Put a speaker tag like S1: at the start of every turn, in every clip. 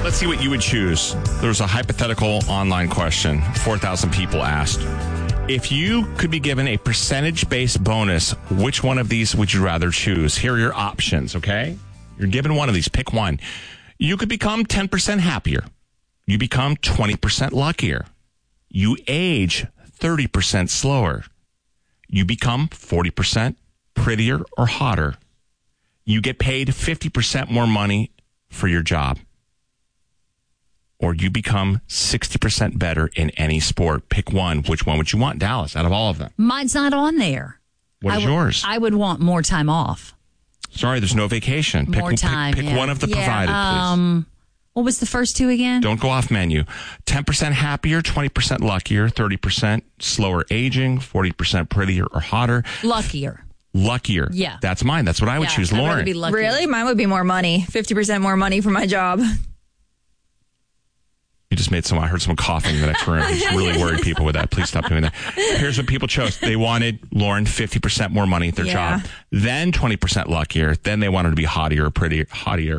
S1: Let's see what you would choose. There was a hypothetical online question. 4,000 people asked. If you could be given a percentage-based bonus, which one of these would you rather choose? Here are your options, okay? You're given one of these. Pick one. You could become 10% happier. You become 20% luckier. You age 30% slower. You become 40% prettier or hotter. You get paid 50% more money for your job. Or you become 60% better in any sport. Pick one. Which one would you want, Dallas, out of all of them?
S2: Mine's not on there.
S1: What is yours?
S2: I would want more time off.
S1: Sorry, there's no vacation.
S2: More time.
S1: Pick one of the provided, please.
S2: What was the first two again?
S1: Don't go off menu. 10% happier, 20% luckier, 30% slower aging, 40% prettier or hotter.
S2: Luckier.
S1: Yeah. That's mine. That's what I would choose.
S2: I'd rather
S1: Lauren.
S2: be luckier.
S3: Really? Mine would be more money. 50% more money for my job.
S1: You just made I heard someone coughing in the next room. Just really worried people with that. Please stop doing that. Here's what people chose. They wanted, Lauren, 50% more money at their job. Then 20% luckier. Then they wanted to be hottier or prettier. Hottier,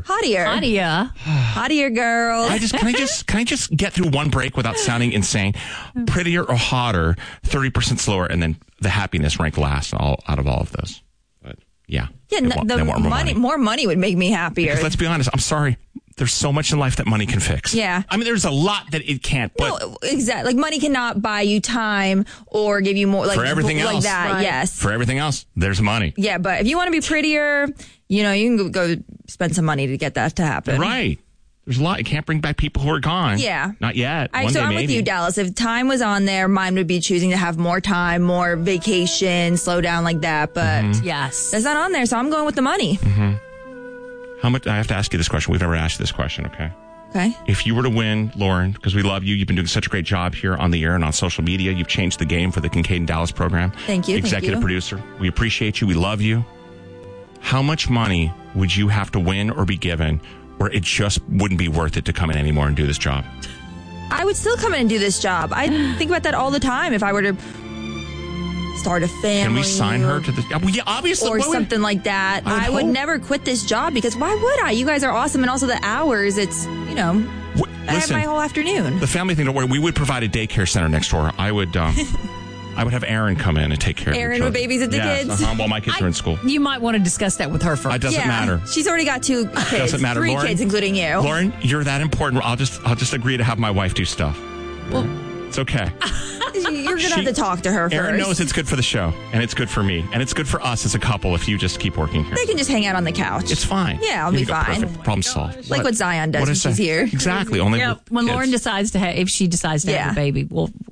S3: girl.
S1: Can I just get through one break without sounding insane? Prettier or hotter, 30% slower, and then the happiness ranked last out of all of those. But yeah.
S3: Yeah, more money would make me happier.
S1: Because let's be honest, I'm sorry. There's so much in life that money can fix.
S3: Yeah.
S1: I mean, there's a lot that it can't. But
S3: no, exactly. Like, money cannot buy you time or give you more. Like,
S1: for everything else.
S3: Like that, right. Yes.
S1: For everything else, there's money.
S3: Yeah, but if you want to be prettier, you can go spend some money to get that to happen.
S1: Right. There's a lot. You can't bring back people who are gone.
S3: Yeah.
S1: Not yet.
S3: All right, so I'm with you, Dallas. If time was on there, mine would be choosing to have more time, more vacation, slow down like that. But
S2: yes,
S3: that's not on there, so I'm going with the money.
S1: Mm-hmm. How much? I have to ask you this question. We've never asked you this question, okay?
S3: Okay.
S1: If you were to win, Lauren, because we love you, you've been doing such a great job here on the air and on social media. You've changed the game for the Kincaid and Dallas program.
S3: Thank you.
S1: Executive producer. We appreciate you. We love you. How much money would you have to win or be given where it just wouldn't be worth it to come in anymore and do this job?
S3: I would still come in and do this job. I think about that all the time. If I were to start a family.
S1: Can we sign her to the... Well, yeah, obviously.
S3: Or something like that. I would never quit this job because why would I? You guys are awesome. And also the hours, it's, I have my whole afternoon.
S1: The family thing, don't worry. We would provide a daycare center next door. I would have Aaron come in and take care of
S3: Aaron would babysit the kids?
S1: While my kids are in school.
S2: You might want to discuss that with her first.
S1: It doesn't matter.
S3: She's already got 2 kids.
S1: Doesn't matter.
S3: 3
S1: Lauren,
S3: kids, including you.
S1: Lauren, you're that important. I'll just agree to have my wife do stuff.
S2: Well,
S1: it's okay.
S3: You're going to have to talk to her first.
S1: Aaron knows it's good for the show, and it's good for me, and it's good for us as a couple if you just keep working here.
S3: They can just hang out on the couch.
S1: It's fine.
S3: Yeah, I'll be fine.
S1: Perfect. Problem solved.
S3: Like what Zion does when she's here.
S1: Exactly. Only
S2: when Lauren decides to if she decides to have a baby,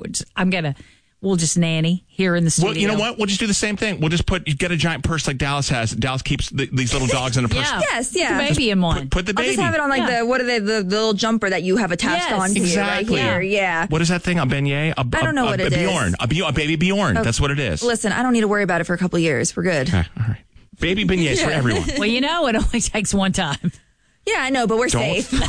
S2: we'll just nanny here in the studio.
S1: Well, you know what? We'll just do the same thing. We'll just get a giant purse like Dallas has. Dallas keeps these little dogs in a purse.
S3: Yes.
S2: The baby in one.
S1: Put the baby.
S3: I'll just have it on the little jumper that you have attached onto
S1: exactly.
S3: you right here. Yeah.
S1: What is that thing? A beignet? I
S3: don't know what it is.
S1: Bjorn. A baby Bjorn. That's what it is.
S3: Listen, I don't need to worry about it for a couple of years. We're good.
S1: Okay. All right. Baby beignets for everyone.
S2: Well, it only takes one time.
S3: Yeah, I know, but we're safe.